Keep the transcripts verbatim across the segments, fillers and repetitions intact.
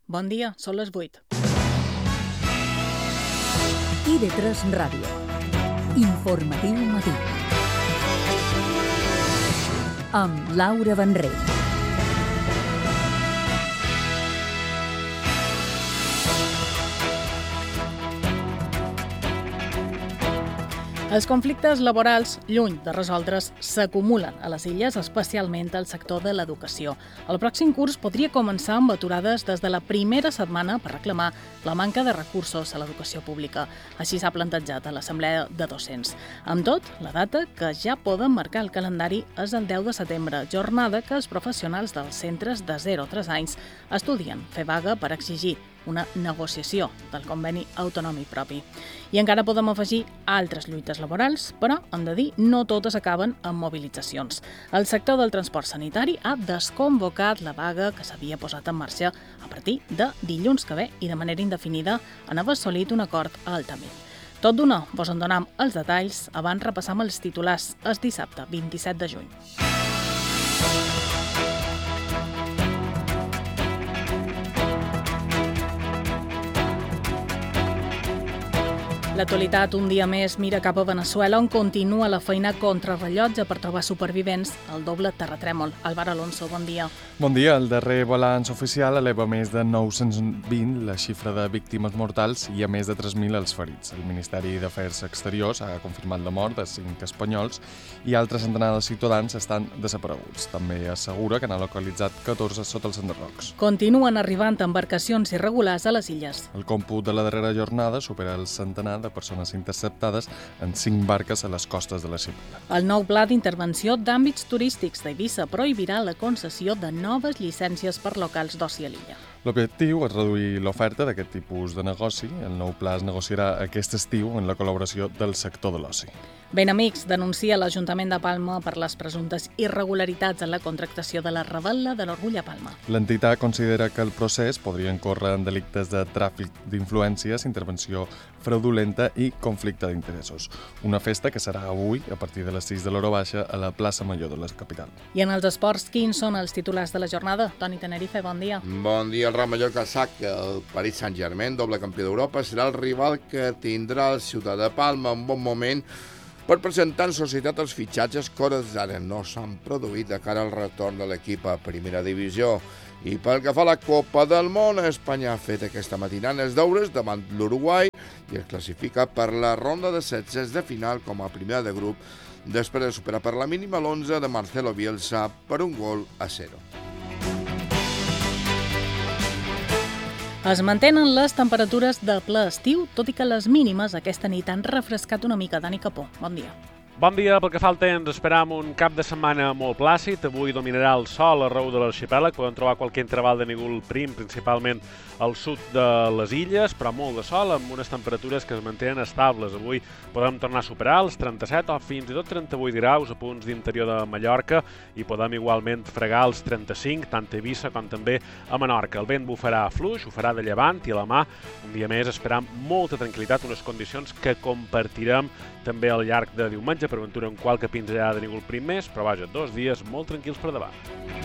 Bon dia, són les vuit. I de tres Ràdio. Informatiu matí. Amb Laura Vendrell. Els conflictes laborals, lluny de resoldre's, s'acumulen a les illes, especialment al sector de l'educació. El pròxim curs podria començar amb aturades des de la primera setmana per reclamar la manca de recursos a l'educació pública. Així s'ha plantejat a l'Assemblea de Docents. Amb tot, la data que ja poden marcar el calendari és el deu de setembre, jornada que els professionals dels centres de zero a tres anys estudien fer vaga per exigir una negociació del conveni autonòmic propi. I encara podem afegir altres lluites laborals, però, hem de dir, no totes acaben amb mobilitzacions. El sector del transport sanitari ha desconvocat la vaga que s'havia posat en marxa a partir de dilluns que ve i de manera indefinida en haver assolit un acord a Altamira. Tot d'una, vos en donam els detalls, abans repassam els titulars el dissabte, vint-i-set de juny. L'actualitat un dia més mira cap a Veneçuela, on continua la feina contrarrellotge per trobar supervivents al doble terratrèmol. Álvaro Alonso, bon dia. Bon dia. El darrer balanç oficial eleva més de nou-cents vint la xifra de víctimes mortals i a més de tres mil els ferits. El Ministeri d'Afers Exteriors ha confirmat la mort de cinc espanyols i altres centenars de ciutadans estan desapareguts. També assegura que n'ha localitzat catorze sota els enderrocs. Continuen arribant embarcacions irregulars a les illes. El còmput de la darrera jornada supera el centenar de persones interceptades en cinc barques a les costes de l'arxipèlag. El nou pla d'intervenció d'àmbits turístics d'Eivissa prohibirà la concessió de noves llicències per locals d'oci a l'illa. L'objectiu és reduir l'oferta d'aquest tipus de negoci. El nou pla es negociarà aquest estiu en la col·laboració del sector de l'oci. Benamics denuncia l'Ajuntament de Palma per les presumptes irregularitats en la contractació de la Rebel·la de l'Orgull a Palma. L'entitat considera que el procés podria incórrer en delictes de tràfic d'influències, intervenció fraudulenta i conflicte d'interessos. Una festa que serà avui, a partir de les sis de l'hora baixa, a la plaça Major de la capital. I en els esports, quins són els titulars de la jornada? Toni Tenerife, bon dia. Bon dia. El Real Mallorca sap que el Paris Saint-Germain, doble campió d'Europa, serà el rival que tindrà el Ciutat de Palma en bon moment per presentar en societat els fitxatges que hores d'ara no s'han produït de cara al retorn de l'equip a primera divisió. I pel que fa a la Copa del Món, Espanya ha fet aquesta matinada els deures davant l'Uruguai i es classifica per la ronda de setzes de final com a primera de grup després de superar per la mínima l'onze de Marcelo Bielsa per un gol a zero. Es mantenen les temperatures de ple estiu, tot i que les mínimes aquesta nit han refrescat una mica. Dani Capó, bon dia. Bon dia. Pel que fa al temps, esperam un cap de setmana molt plàcid. Avui dominarà el sol arreu de l'arxipèlag. Podem trobar qualque interval de núvol prim, principalment al sud de les illes, però molt de sol, amb unes temperatures que es mantenen estables. Avui podem tornar a superar els trenta-set o fins i tot trenta-vuit graus a punts d'interior de Mallorca i podem igualment fregar els trenta-cinc, tant a Eivissa com també a Menorca. El vent bufarà fluix, ho farà de llevant i a la mà. Un dia més esperam molta tranquil·litat, unes condicions que compartirem també al llarg de diumenge, per aventura en qualque pinzellada de núvol prim més, però vaja, dos dies molt tranquils per davant.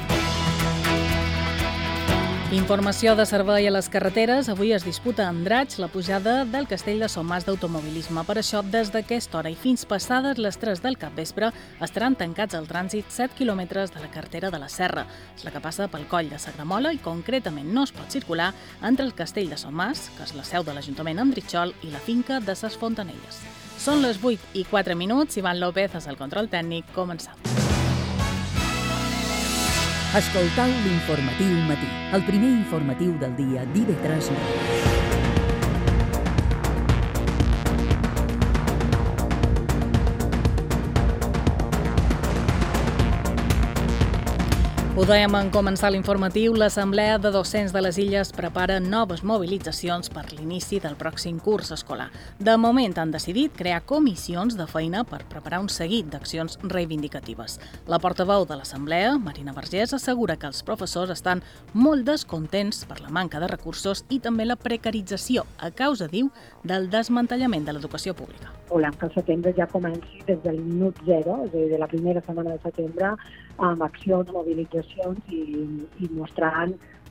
Informació de servei a les carreteres. Avui es disputa a Andratx la pujada del Castell de Somàs d'automobilisme. Per això, des d'aquesta hora i fins passades les tres del capvespre estaran tancats al trànsit set quilòmetres de la carretera de la Serra. És la que passa pel coll de Sagramola i concretament no es pot circular entre el Castell de Somàs, que és la seu de l'Ajuntament Andritxol, i la finca de ses Fontanelles. Són les vuit i quatre minuts. Ivan López és el control tècnic. Començam. Escoltau l'Informatiu Matí, el primer informatiu del dia d'I V tres. Ho dèiem en començar l'informatiu, l'Assemblea de Docents de les Illes prepara noves mobilitzacions per l'inici del pròxim curs escolar. De moment han decidit crear comissions de feina per preparar un seguit d'accions reivindicatives. La portaveu de l'Assemblea, Marina Vergés, assegura que els professors estan molt descontents per la manca de recursos i també la precarització a causa, diu, del desmantellament de l'educació pública. Volem que el setembre ja comenci des del minut zero, és a dir, de la primera setmana de setembre, amb accions, mobilitzacions i, i mostrant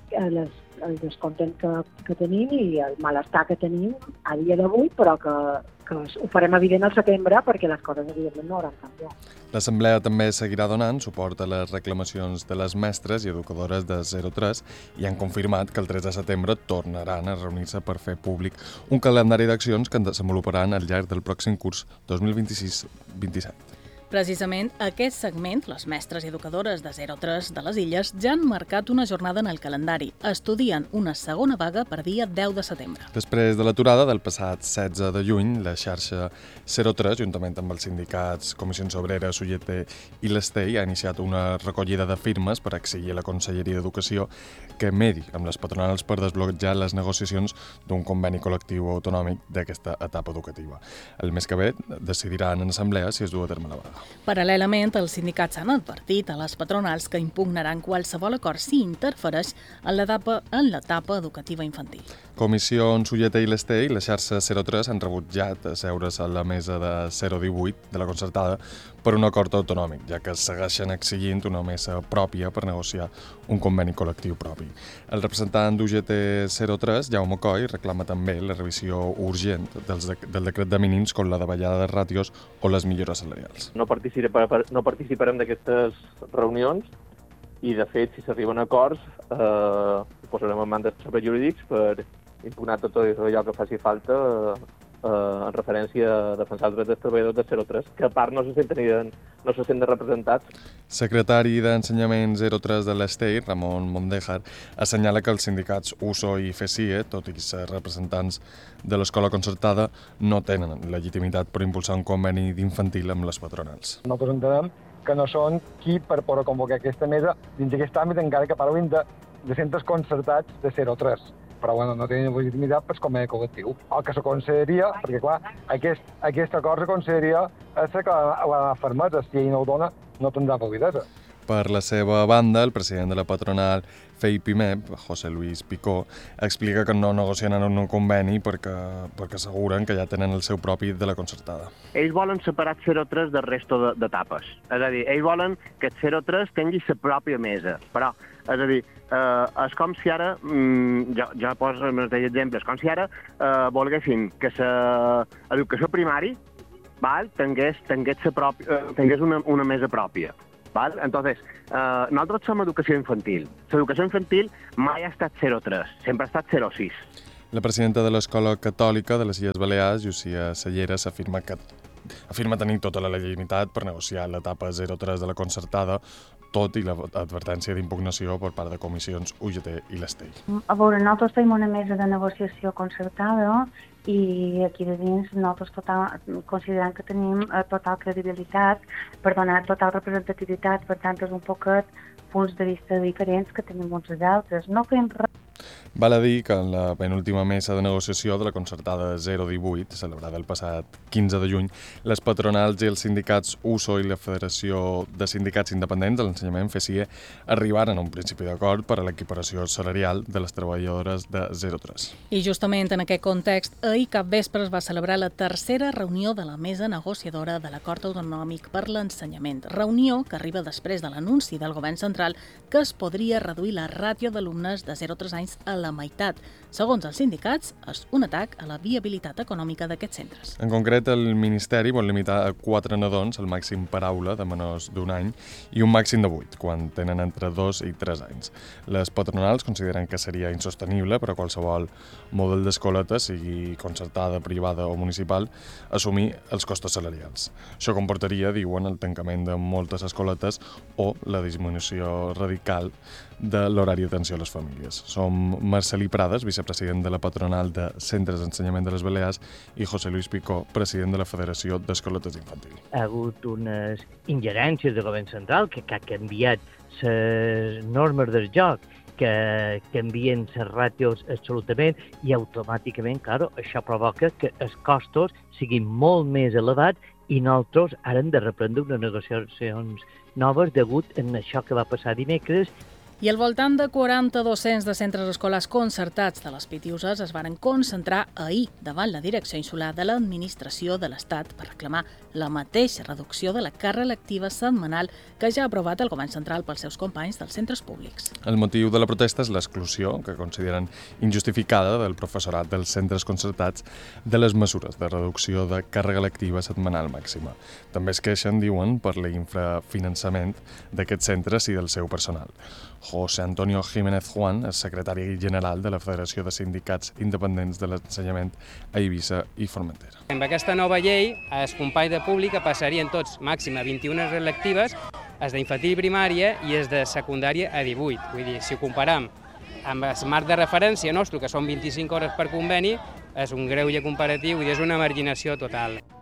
eh, les, el descontent que, que tenim i el malestar que tenim a dia d'avui, però que, que ho farem evident al setembre perquè les coses evidentment no hauran canviat. L'Assemblea també seguirà donant suport a les reclamacions de les mestres i educadores de zero tres i han confirmat que el tres de setembre tornaran a reunir-se per fer públic un calendari d'accions que es desenvoluparan al llarg del pròxim curs dos mil vint-i-sis vint-i-set. Precisament aquest segment, les mestres i educadores de zero tres de les Illes, ja han marcat una jornada en el calendari. Estudien una segona vaga per dia deu de setembre. Després de l'aturada del passat setze de juny, la xarxa zero tres, juntament amb els sindicats Comissions Obreres, U G T i l'Estei, ha iniciat una recollida de firmes per exigir a la Conselleria d'Educació que medi amb les patronals per desbloquejar les negociacions d'un conveni col·lectiu autonòmic d'aquesta etapa educativa. El mes que ve decidiran en assemblea si es du a terme la vaga. Paral·lelament, els sindicats han advertit a les patronals que impugnaran qualsevol acord si interfereix en l'etapa en l'etapa educativa infantil. Comissions U G T i l'Estei i la xarxa zero tres han rebutjat asseure's a la mesa de zero divuit de la concertada per un acord autonòmic, ja que segueixen exigint una mesa pròpia per negociar un conveni col·lectiu propi. El representant d'U G T zero tres, Jaume Coll, reclama també la revisió urgent dels de, del decret de mínims com la davallada de ràtios o les millores salarials. No, participa, no participarem d'aquestes reunions i, de fet, si s'arriben a acords, eh, posarem en mans dels serveis jurídics per impugnar tot allò que faci falta eh, en referència a defensar els drets dels treballadors de zero tres, que a part no se senten, no se senten representats. Secretari d'Ensenyament zero tres de l'Estei, Ramon Mondejar, assenyala que els sindicats U S O i FESIE, tot i ser representants de l'escola concertada, no tenen legitimitat per impulsar un conveni d'infantil amb les patronals. Nosaltres entenem que no són qui per poder convocar aquesta mesa dins d'aquest àmbit, encara que parlin de, de centres concertats de zero tres. Però bueno, no tenen legitimitat per conveni col·lectiu. El que s'aconsellaria, perquè clar, aquest, aquest acord s'aconsellaria és que la fermesa, si ell no ho dona, no tindrà validesa. Per la seva banda, el president de la patronal FEIPIMEP, José Luis Picó, explica que no negociaran un conveni perquè, perquè asseguren que ja tenen el seu propi de la concertada. Ells volen separar zero tres del resto d'etapes. És a dir, ells volen que el zero tres tingui la pròpia mesa. Però, és a dir, eh, és com si ara, mm, jo, jo poso el mateix exemple, és com si ara eh, volguessin que l'educació primària val, tingués, tingués, propi, eh, tingués una, una mesa pròpia. Val? Entonces, eh, nosaltres som educació infantil. L'educació infantil mai ha estat zero tres, sempre ha estat zero sis. La presidenta de l'Escola Catòlica de les Illes Balears, Llucia Selleras, afirma que afirma tenir tota la legitimitat per negociar l'etapa zero tres de la concertada, tot i l'advertència d'impugnació per part de comissions U G T i l'Estei. A veure, nosaltres tenim una mesa de negociació concertada i aquí de dins nosaltres total, considerem que tenim total credibilitat per donar total representativitat, per tant és un poquet punts de vista diferents que tenim uns i altres. No fem res. Val a dir que en la penúltima mesa de negociació de la concertada zero divuit, celebrada el passat quinze de juny, les patronals i els sindicats U S O i la Federació de Sindicats Independents de l'Ensenyament FESIE arribaren a un principi d'acord per a l'equiparació salarial de les treballadores de zero tres. I justament en aquest context, ahir cap vespre es va celebrar la tercera reunió de la mesa negociadora de l'Acord Autonòmic per l'Ensenyament. Reunió que arriba després de l'anunci del Govern Central que es podria reduir la ràtio d'alumnes de zero a tres anys a la meitat. Segons els sindicats, és un atac a la viabilitat econòmica d'aquests centres. En concret, el Ministeri vol limitar a quatre nadons el màxim per aula de menors d'un any i un màxim de vuit, quan tenen entre dos i tres anys. Les patronals consideren que seria insostenible per a qualsevol model d'escoleta, sigui concertada, privada o municipal, assumir els costos salarials. Això comportaria, diuen, el tancament de moltes escoletes o la disminució radical de l'horari d'atenció a les famílies. Som Marcelí Prades, vicepresident de la patronal de Centres d'Ensenyament de les Balears, i José Luis Picó, president de la Federació d'Escoletes Infantils. Ha hagut unes ingerències del govern central que, que ha canviat les normes del joc, que canvien les ràtios absolutament i automàticament, claro, això provoca que els costos siguin molt més elevats i nosaltres ara hem de reprendre unes negociacions noves degut a això que va passar dimecres I al voltant de quaranta docents de centres escolars concertats de les Pitiuses es varen concentrar ahir davant la direcció insular de l'administració de l'Estat per reclamar la mateixa reducció de la càrrega lectiva setmanal que ja ha aprovat el Govern central pels seus companys dels centres públics. El motiu de la protesta és l'exclusió, que consideren injustificada del professorat dels centres concertats de les mesures de reducció de càrrega lectiva setmanal màxima. També es queixen, diuen, per l'infrafinançament d'aquests centres i del seu personal. José Antonio Jiménez Juan és secretari general de la Federació de Sindicats Independents de l'Ensenyament a Eivissa i Formentera. Amb aquesta nova llei, els companys de pública passarien tots màxim a vint-i-una hores lectives, els d'infantil i primària i els de secundària a divuit. Vull dir, si ho comparam amb el marc de referència nostre, que són vint-i-cinc hores per conveni, és un greuge comparatiu i és una marginació total.